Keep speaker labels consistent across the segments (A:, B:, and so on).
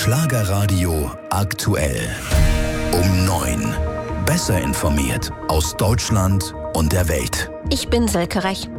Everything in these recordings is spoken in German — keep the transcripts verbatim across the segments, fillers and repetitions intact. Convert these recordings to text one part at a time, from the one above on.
A: Schlagerradio aktuell. Um neun. Besser informiert aus Deutschland und der Welt.
B: Ich bin Silke Rech.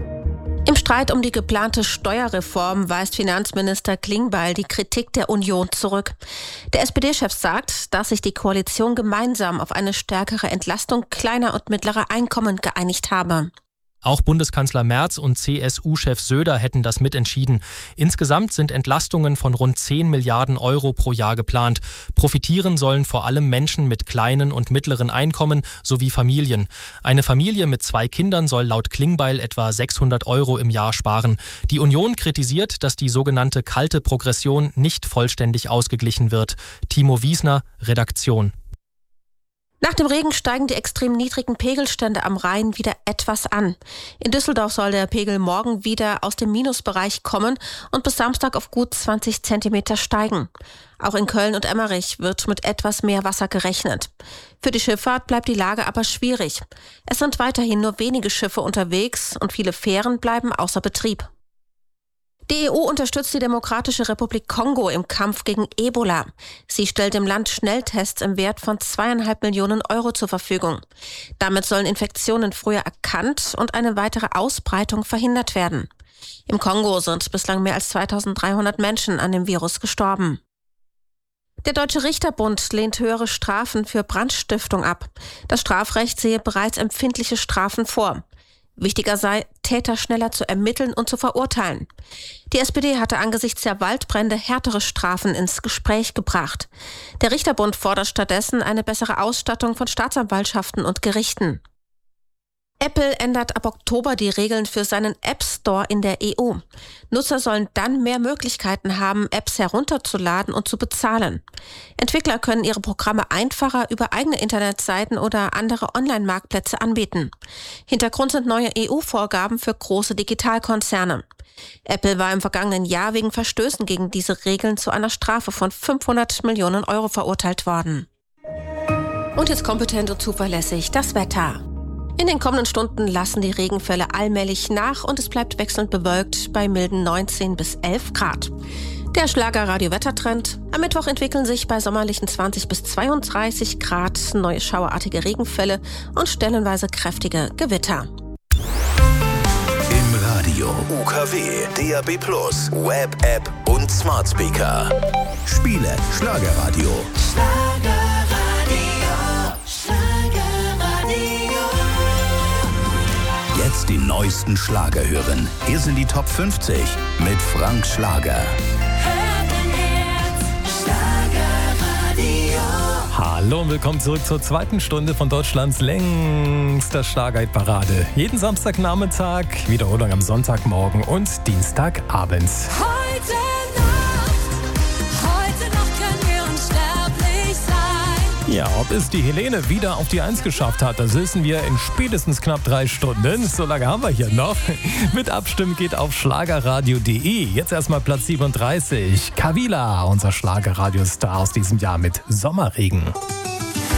B: Im Streit um die geplante Steuerreform weist Finanzminister Klingbeil die Kritik der Union zurück. Der S P D-Chef sagt, dass sich die Koalition gemeinsam auf eine stärkere Entlastung kleiner und mittlerer Einkommen geeinigt habe.
C: Auch Bundeskanzler Merz und C S U-Chef Söder hätten das mitentschieden. Insgesamt sind Entlastungen von rund zehn Milliarden Euro pro Jahr geplant. Profitieren sollen vor allem Menschen mit kleinen und mittleren Einkommen sowie Familien. Eine Familie mit zwei Kindern soll laut Klingbeil etwa sechshundert Euro im Jahr sparen. Die Union kritisiert, dass die sogenannte kalte Progression nicht vollständig ausgeglichen wird. Timo Wiesner, Redaktion.
B: Nach dem Regen steigen die extrem niedrigen Pegelstände am Rhein wieder etwas an. In Düsseldorf soll der Pegel morgen wieder aus dem Minusbereich kommen und bis Samstag auf gut zwanzig Zentimeter steigen. Auch in Köln und Emmerich wird mit etwas mehr Wasser gerechnet. Für die Schifffahrt bleibt die Lage aber schwierig. Es sind weiterhin nur wenige Schiffe unterwegs und viele Fähren bleiben außer Betrieb. Die E U unterstützt die Demokratische Republik Kongo im Kampf gegen Ebola. Sie stellt dem Land Schnelltests im Wert von zweieinhalb Millionen Euro zur Verfügung. Damit sollen Infektionen früher erkannt und eine weitere Ausbreitung verhindert werden. Im Kongo sind bislang mehr als zweitausenddreihundert Menschen an dem Virus gestorben. Der Deutsche Richterbund lehnt höhere Strafen für Brandstiftung ab. Das Strafrecht sehe bereits empfindliche Strafen vor. Wichtiger sei, Täter schneller zu ermitteln und zu verurteilen. Die S P D hatte angesichts der Waldbrände härtere Strafen ins Gespräch gebracht. Der Richterbund fordert stattdessen eine bessere Ausstattung von Staatsanwaltschaften und Gerichten. Apple ändert ab Oktober die Regeln für seinen App Store in der E U. Nutzer sollen dann mehr Möglichkeiten haben, Apps herunterzuladen und zu bezahlen. Entwickler können ihre Programme einfacher über eigene Internetseiten oder andere Online-Marktplätze anbieten. Hintergrund sind neue E U-Vorgaben für große Digitalkonzerne. Apple war im vergangenen Jahr wegen Verstößen gegen diese Regeln zu einer Strafe von fünfhundert Millionen Euro verurteilt worden. Und jetzt kompetent und zuverlässig das Wetter. In den kommenden Stunden lassen die Regenfälle allmählich nach und es bleibt wechselnd bewölkt bei milden neunzehn bis elf Grad. Der Schlagerradio-Wettertrend. Am Mittwoch entwickeln sich bei sommerlichen zwanzig bis zweiunddreißig Grad neue schauerartige Regenfälle und stellenweise kräftige Gewitter.
A: Im Radio, U K W, D A B plus, Web-App und Smart Speaker. Spiele Schlagerradio. Jetzt die neuesten Schlager hören. Hier sind die Top fünfzig mit Frank Schlager.
D: Hallo und willkommen zurück zur zweiten Stunde von Deutschlands längster Schlager-Parade. Jeden Samstagnachmittag, Wiederholung am Sonntagmorgen und Dienstagabends.
E: Heute Nacht, heute Nacht können wir unsterblich sein.
D: Ja, ob es die Helene wieder auf die Eins geschafft hat, das wissen wir in spätestens knapp drei Stunden. So lange haben wir hier noch. Mit Abstimmen geht auf schlagerradio punkt de. Jetzt erstmal Platz siebenunddreißig. Kavila, unser Schlagerradiostar aus diesem Jahr mit Sommerregen.